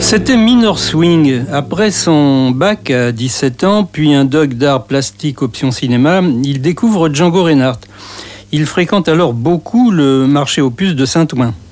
C'était Minor Swing. Après son bac à 17 ans, puis un doc d'art plastique option cinéma, il découvre Django Reinhardt. Il fréquente alors beaucoup le marché aux puces de Saint-Ouen.